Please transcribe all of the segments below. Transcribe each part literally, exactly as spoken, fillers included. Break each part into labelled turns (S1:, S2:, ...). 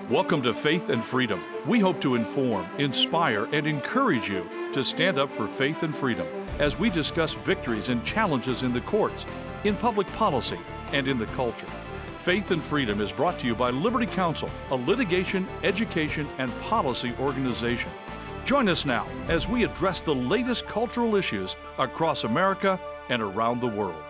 S1: Welcome to Faith and Freedom. We hope to inform, inspire, and encourage you to stand up for faith and freedom as we discuss victories and challenges in the courts, in public policy, and in the culture. Faith and Freedom is brought to you by Liberty Counsel, a litigation, education, and policy organization. Join us now as we address the latest cultural issues across America and around the world.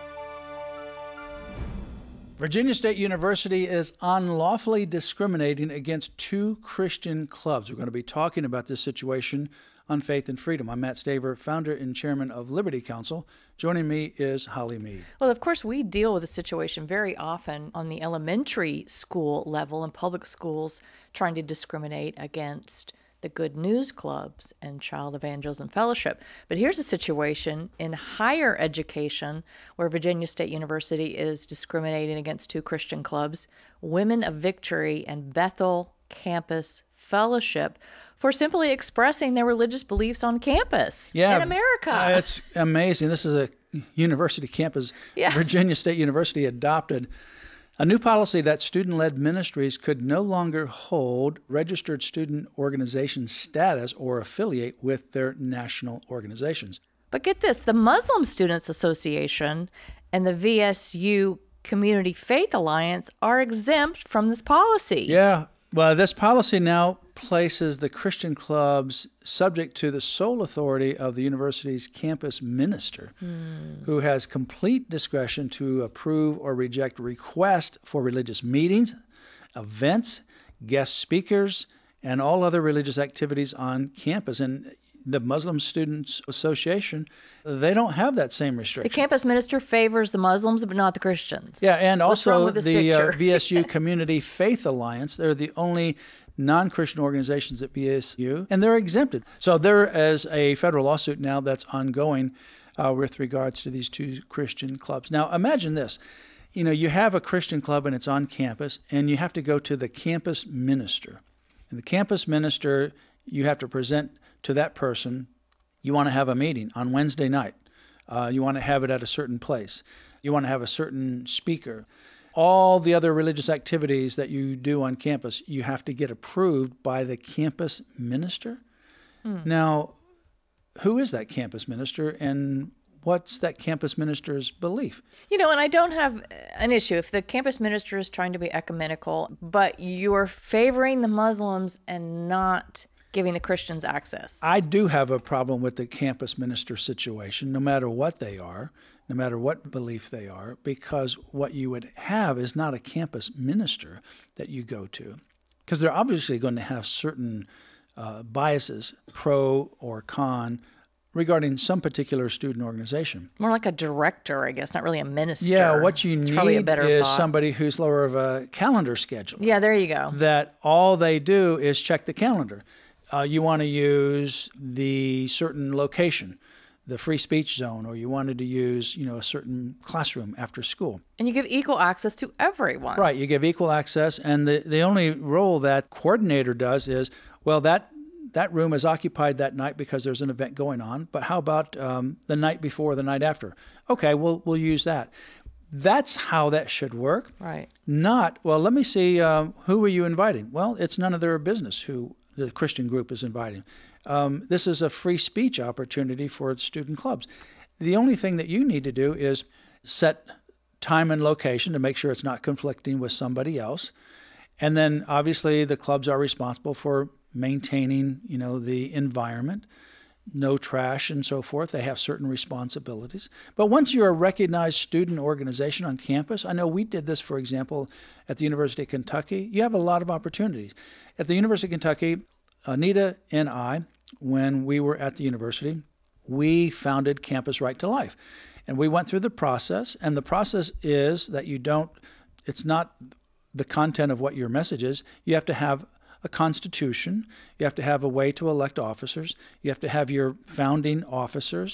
S2: Virginia State University is unlawfully discriminating against two Christian clubs. We're going to be talking about this situation on Faith and Freedom. I'm Matt Staver, founder and chairman of Liberty Counsel. Joining me is Holly Mead.
S3: Well, of course, we deal with a situation very often on the elementary school level in public schools trying to discriminate against the Good News Clubs and Child Evangelism Fellowship. But here's a situation in higher education where Virginia State University is discriminating against two Christian clubs, Women of Victory and Bethel Campus Fellowship, for simply expressing their religious beliefs on campus
S2: yeah,
S3: in America.
S2: Uh, it's amazing. This is a university campus. Yeah. Virginia State University adopted a new policy that student-led ministries could no longer hold registered student organization status or affiliate with their national organizations.
S3: But get this, the Muslim Students Association and the V S U Community Faith Alliance are exempt from this policy.
S2: Yeah, well, this policy now places the Christian clubs subject to the sole authority of the university's campus minister, hmm. who has complete discretion to approve or reject requests for religious meetings, events, guest speakers, and all other religious activities on campus. And the Muslim Students Association, they don't have that same restriction.
S3: The campus minister favors the Muslims, but not the Christians.
S2: Yeah, and
S3: What's wrong
S2: also
S3: with this
S2: the uh,
S3: picture?
S2: V S U Community Faith Alliance, they're the only non-Christian organizations at V S U, and they're exempted. So there is a federal lawsuit now that's ongoing uh, with regards to these two Christian clubs. Now, imagine this. You know, you have a Christian club and it's on campus, and you have to go to the campus minister. And the campus minister, you have to present to that person, you want to have a meeting on Wednesday night. Uh, you want to have it at a certain place. You want to have a certain speaker. All the other religious activities that you do on campus, you have to get approved by the campus minister. Mm. Now, who is that campus minister, and what's that campus minister's belief?
S3: You know, and I don't have an issue if the campus minister is trying to be ecumenical, but you're favoring the Muslims and not giving the Christians access.
S2: I do have a problem with the campus minister situation, no matter what they are, no matter what belief they are, because what you would have is not a campus minister that you go to, because they're obviously going to have certain uh, biases, pro or con, regarding some particular student organization.
S3: More like a director, I guess, not really a minister.
S2: Yeah, what you
S3: it's
S2: need is
S3: thought.
S2: somebody who's lower of a calendar schedule.
S3: Yeah, there you go.
S2: That all they do is check the calendar. Uh, you want to use the certain location, the free speech zone, or you wanted to use, you know, a certain classroom after school.
S3: And you give equal access to everyone.
S2: Right, you give equal access, and the, the only role that coordinator does is, well, that that room is occupied that night because there's an event going on, but how about um, the night before, the night after? Okay, we'll we'll use that. That's how that should work.
S3: Right.
S2: Not, well, let me see, um, who are you inviting? Well, it's none of their business who the Christian group is inviting. Um, this is a free speech opportunity for student clubs. The only thing that you need to do is set time and location to make sure it's not conflicting with somebody else. And then obviously the clubs are responsible for maintaining, you know, the environment, no trash and so forth. They have certain responsibilities. But once you're a recognized student organization on campus, I know we did this, for example, at the University of Kentucky, you have a lot of opportunities. At the University of Kentucky, Anita and I, when we were at the university, we founded Campus Right to Life. And we went through the process, and the process is that you don't, it's not the content of what your message is. You have to have a constitution. You have to have a way to elect officers. You have to have your founding officers.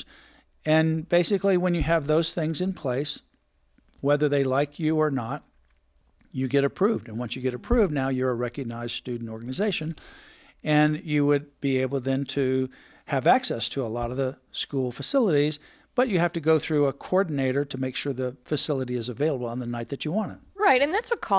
S2: And basically, when you have those things in place, whether they like you or not, you get approved. And once you get approved, now you're a recognized student organization. And you would be able then to have access to a lot of the school facilities, but you have to go through a coordinator to make sure the facility is available on the night that you want it.
S3: Right, and that's what college